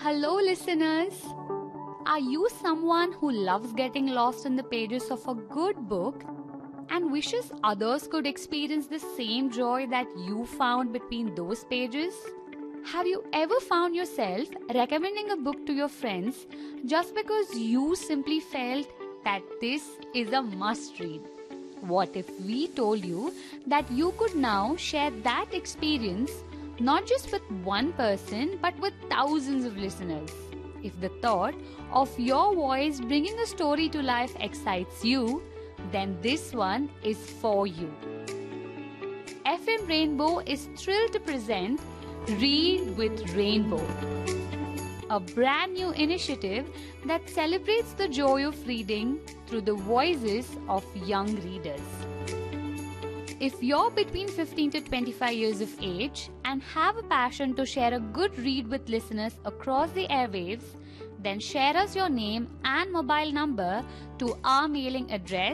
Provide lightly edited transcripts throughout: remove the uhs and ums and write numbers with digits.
Hello, listeners. Are you someone who loves getting lost in the pages of a good book and wishes others could experience the same joy that you found between those pages? Have you ever found yourself recommending a book to your friends just because you simply felt that this is a must read? What if we told you that you could now share that experience not just with one person but with thousands of listeners? If the thought of your voice bringing a story to life excites you, then this one is for you. FM Rainbow is thrilled to present Read with Rainbow, a brand new initiative that celebrates the joy of reading through the voices of young readers. If you're between 15 to 25 years of age and have a passion to share a good read with listeners across the airwaves, then share us your name and mobile number to our mailing address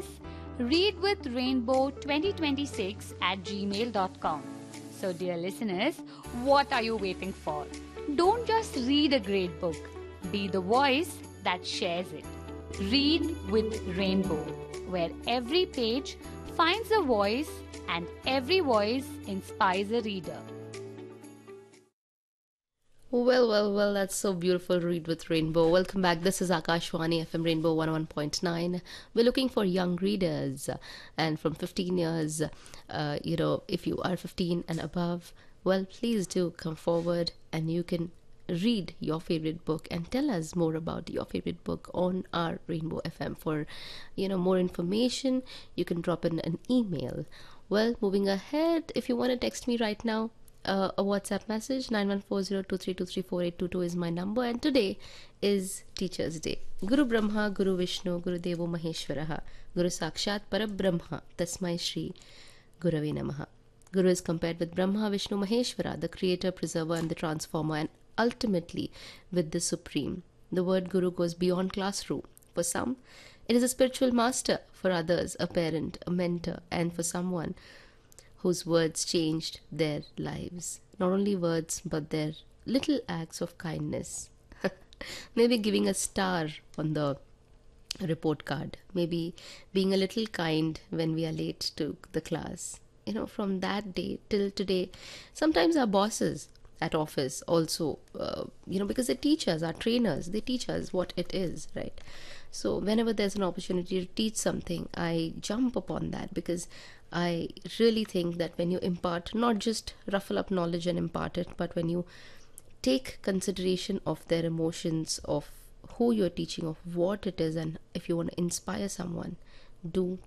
readwithrainbow2026@gmail.com. So dear listeners, what are you waiting for? Don't just read a great book. Be the voice that shares it. Read with Rainbow, where every page finds a voice and every voice inspires a reader. Well, that's so beautiful. Read with Rainbow. Welcome back. This is Akashwani FM Rainbow 101.9. We're looking for young readers, and from 15 years, if you are 15 and above, well, please do come forward and you can read your favorite book and tell us more about your favorite book on our Rainbow FM. For more information, you can drop in an email. Well, moving ahead, if you want to text me right now, a WhatsApp message 914023234822 is my number, and today is Teachers Day. Guru Brahma, Guru Vishnu, Guru Devo Maheshwaraha, Guru Sakshat Parabrahma, Tasmai Shri Gurave Namaha. Guru is compared with Brahma, Vishnu, Maheshwara, the creator, preserver, and the transformer, and ultimately with the Supreme. The word Guru goes beyond classroom. For some, it is a spiritual master. For others, a parent, a mentor, and for someone whose words changed their lives. Not only words, but their little acts of kindness. Maybe giving a star on the report card. Maybe being a little kind when we are late to the class. From that day till today, sometimes our bosses at office also, because they teach us, our trainers, they teach us what it is, right? So whenever there's an opportunity to teach something, I jump upon that, because I really think that when you impart, not just ruffle up knowledge and impart it, but when you take consideration of their emotions, of who you're teaching, of what it is, and if you want to inspire someone, do